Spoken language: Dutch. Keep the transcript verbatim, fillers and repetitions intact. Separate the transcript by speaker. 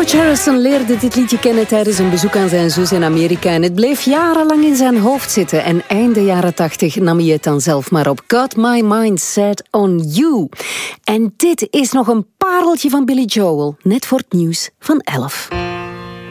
Speaker 1: George Harrison leerde dit liedje kennen tijdens een bezoek aan zijn zus in Amerika en het bleef jarenlang in zijn hoofd zitten. En eind de jaren tachtig nam hij het dan zelf maar op. Got My Mind Set On You. En dit is nog een pareltje van Billy Joel, net voor het nieuws van elf.